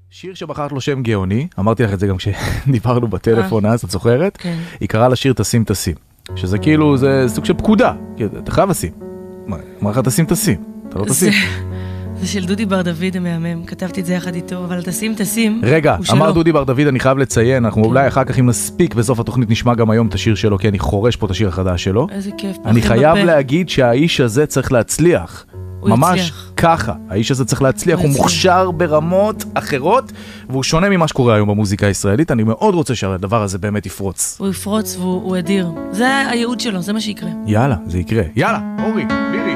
שיר שבחרת לו שם גאוני, אמרתי לך את זה גם כשדיברנו בטלפון אז, את זוכרת? כן. היא קראה לשיר תשים תשים, שזה כאילו, זה סוג של פקודה, אתה חייב לשים. אמר לך תשים תשים, אתה לא תשים. זה של דודי בר דוד המהמם, כתבתי את זה יחד איתו, אבל תשים, רגע, אמר דודי בר דוד, אני חייב לציין, אנחנו אולי אחר כך אם נספיק בסוף התוכנית נשמע גם היום את השיר שלו, כי אני חורש פה את השיר החדש שלו. איזה כיף. אני חייב להגיד שהאיש הזה צריך להצליח. ממש יצליח. ככה, האיש הזה צריך להצליח, הוא מוכשר ברמות אחרות, והוא שונה ממה שקורה היום במוזיקה הישראלית, אני מאוד רוצה שהדבר הזה באמת יפרוץ. הוא יפרוץ והוא אדיר. זה הייעוד שלו, זה מה שיקרה. יאללה, זה יקרה. יאללה, אורי, מירי.